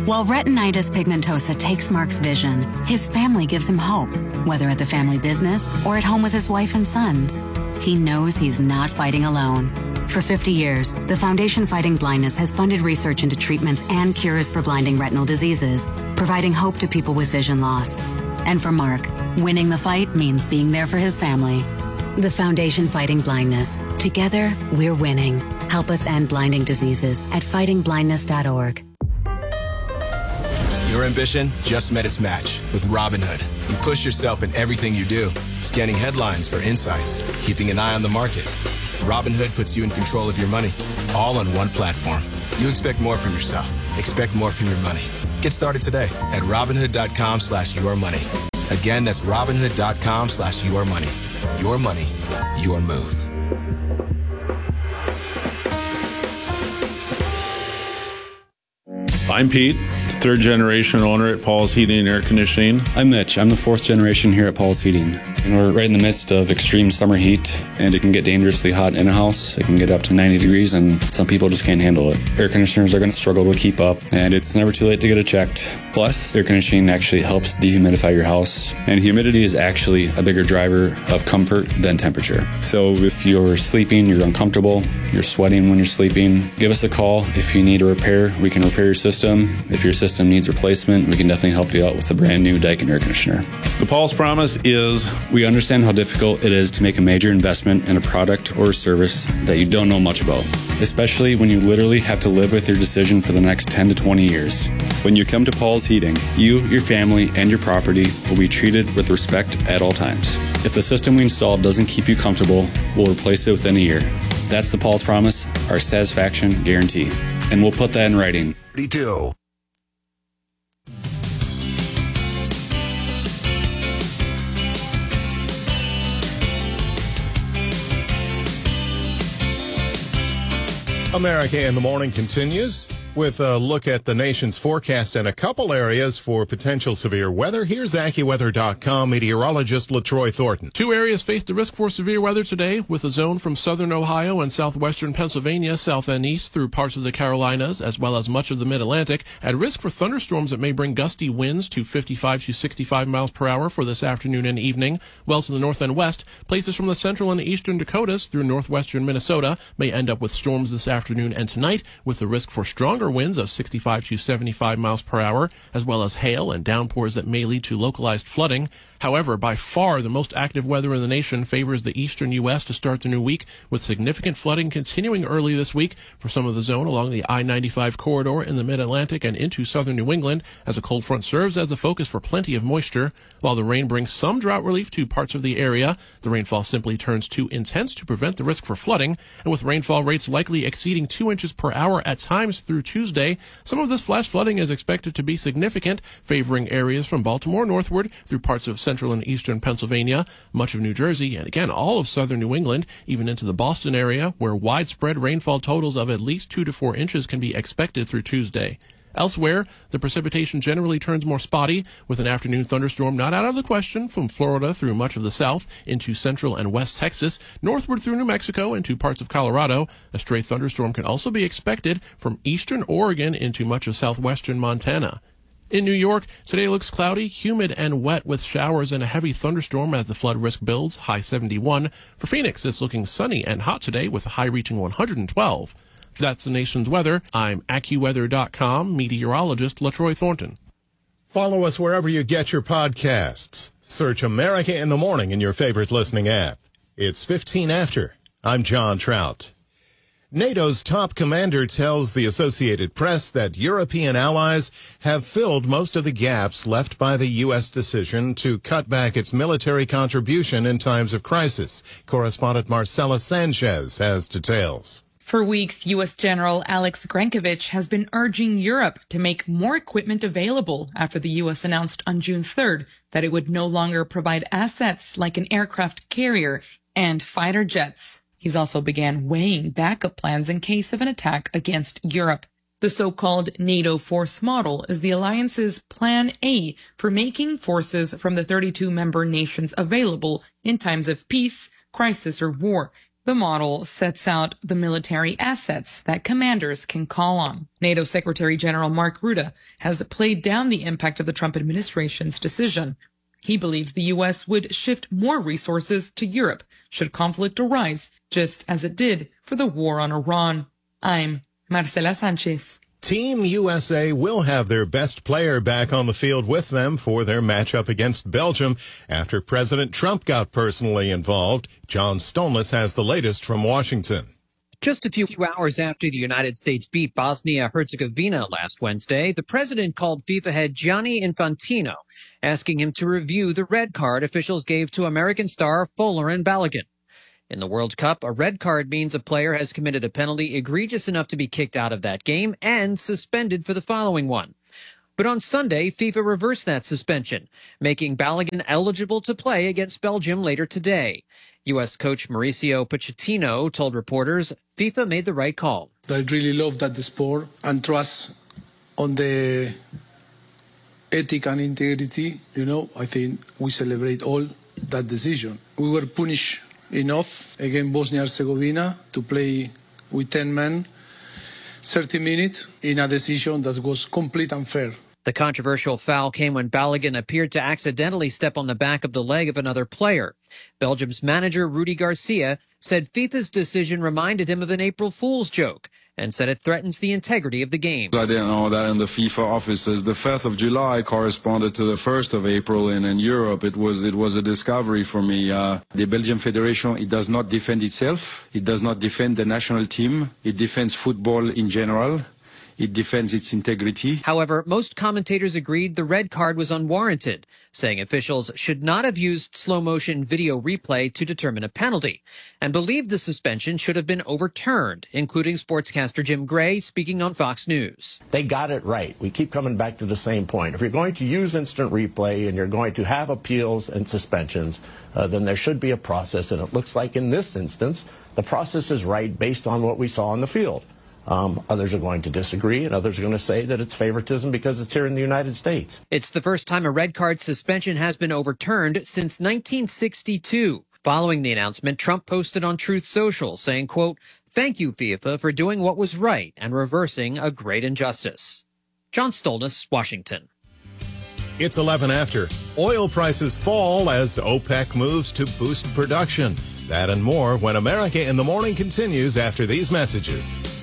While retinitis pigmentosa takes Mark's vision, his family gives him hope, whether at the family business or at home with his wife and sons. He knows he's not fighting alone. For 50 years, the Foundation Fighting Blindness has funded research into treatments and cures for blinding retinal diseases, providing hope to people with vision loss. And for Mark, winning the fight means being there for his family. The Foundation Fighting Blindness. Together, we're winning. Help us end blinding diseases at fightingblindness.org. Your ambition just met its match with Robinhood. You push yourself in everything you do, scanning headlines for insights, keeping an eye on the market. Robinhood puts you in control of your money, all on one platform. You expect more from yourself. Expect more from your money. Get started today at Robinhood.com/yourmoney. Again, that's Robinhood.com/yourmoney. Your money, your move. I'm Pete, third generation owner at Paul's Heating and Air Conditioning. I'm Mitch. I'm the fourth generation here at Paul's Heating. And we're right in the midst of extreme summer heat, and it can get dangerously hot in a house. It can get up to 90 degrees, and some people just can't handle it. Air conditioners are going to struggle to keep up, and it's never too late to get it checked. Plus, air conditioning actually helps dehumidify your house, and humidity is actually a bigger driver of comfort than temperature. So if you're sleeping, you're uncomfortable, you're sweating when you're sleeping, give us a call. If you need a repair, we can repair your system. If your system needs replacement, we can definitely help you out with a brand new Daikin air conditioner. The Paul's promise is, we understand how difficult it is to make a major investment in a product or a service that you don't know much about, especially when you literally have to live with your decision for the next 10 to 20 years. When you come to Paul's Heating, you, your family, and your property will be treated with respect at all times. If the system we installed doesn't keep you comfortable, we'll replace it within a year. That's the Paul's promise, our satisfaction guarantee. And we'll put that in writing. 32. America in the Morning continues with a look at the nation's forecast in a couple areas for potential severe weather. Here's AccuWeather.com meteorologist LaTroy Thornton. Two areas face the risk for severe weather today, with a zone from southern Ohio and southwestern Pennsylvania, south and east through parts of the Carolinas, as well as much of the mid-Atlantic, at risk for thunderstorms that may bring gusty winds to 55 to 65 miles per hour for this afternoon and evening. Well to the north and west, places from the central and eastern Dakotas through northwestern Minnesota may end up with storms this afternoon and tonight, with the risk for stronger winds of 65 to 75 miles per hour, as well as hail and downpours that may lead to localized flooding. However, by far the most active weather in the nation favors the eastern U.S. to start the new week, with significant flooding continuing early this week for some of the zone along the I-95 corridor in the mid-Atlantic and into southern New England, as a cold front serves as the focus for plenty of moisture. While the rain brings some drought relief to parts of the area, the rainfall simply turns too intense to prevent the risk for flooding, and with rainfall rates likely exceeding 2 inches per hour at times through Tuesday, some of this flash flooding is expected to be significant, favoring areas from Baltimore northward through parts of central and eastern Pennsylvania, much of New Jersey, and again all of southern New England, even into the Boston area, where widespread rainfall totals of at least 2 to 4 inches can be expected through Tuesday. Elsewhere, the precipitation generally turns more spotty, with an afternoon thunderstorm not out of the question from Florida through much of the south into central and west Texas, northward through New Mexico into parts of Colorado. A stray thunderstorm can also be expected from eastern Oregon into much of southwestern Montana. In New York, today looks cloudy, humid, and wet with showers and a heavy thunderstorm as the flood risk builds, high 71. For Phoenix, it's looking sunny and hot today with a high reaching 112. That's the nation's weather. I'm AccuWeather.com meteorologist LaTroy Thornton. Follow us wherever you get your podcasts. Search America in the Morning in your favorite listening app. It's 15 after. I'm John Trout. NATO's top commander tells the Associated Press that European allies have filled most of the gaps left by the U.S. decision to cut back its military contribution in times of crisis. Correspondent Marcela Sanchez has details. For weeks, U.S. General Alex Grankovich has been urging Europe to make more equipment available after the U.S. announced on June 3rd that it would no longer provide assets like an aircraft carrier and fighter jets. He's also began weighing backup plans in case of an attack against Europe. The so-called NATO force model is the alliance's Plan A for making forces from the 32 member nations available in times of peace, crisis, or war. The model sets out the military assets that commanders can call on. NATO Secretary General Mark Rutte has played down the impact of the Trump administration's decision. He believes the U.S. would shift more resources to Europe should conflict arise, just as it did for the war on Iran. I'm Marcela Sanchez. Team USA will have their best player back on the field with them for their matchup against Belgium after President Trump got personally involved. John Stolnis has the latest from Washington. Just a few hours after the United States beat Bosnia-Herzegovina last Wednesday, the president called FIFA head Gianni Infantino, asking him to review the red card officials gave to American star Folarin Balogun. In the World Cup, a red card means a player has committed a penalty egregious enough to be kicked out of that game and suspended for the following one. But on Sunday, FIFA reversed that suspension, making Balogun eligible to play against Belgium later today. U.S. coach Mauricio Pochettino told reporters FIFA made the right call. I really love that the sport and trust on the ethic and integrity. I think we celebrate all that decision. We were punished enough against Bosnia-Herzegovina to play with 10 men, 30 minutes in a decision that was complete and fair. The controversial foul came when Balogun appeared to accidentally step on the back of the leg of another player. Belgium's manager, Rudy Garcia, said FIFA's decision reminded him of an April Fool's joke and said it threatens the integrity of the game. I didn't know that in the FIFA offices. The 5th of July corresponded to the 1st of April, and in Europe it was a discovery for me. The Belgian Federation, it does not defend itself. It does not defend the national team. It defends football in general. It defends its integrity. However, most commentators agreed the red card was unwarranted, saying officials should not have used slow-motion video replay to determine a penalty, and believed the suspension should have been overturned, including sportscaster Jim Gray speaking on Fox News. They got it right. We keep coming back to the same point. If you're going to use instant replay and you're going to have appeals and suspensions, then there should be a process, and it looks like in this instance, the process is right based on what we saw on the field. Others are going to disagree, and others are going to say that it's favoritism because it's here in the United States. It's the first time a red card suspension has been overturned since 1962. Following the announcement, Trump posted on Truth Social saying, quote, "Thank you, FIFA, for doing what was right and reversing a great injustice." John Stolnis, Washington. It's 11 after. Oil prices fall as OPEC moves to boost production. That and more when America in the Morning continues after these messages.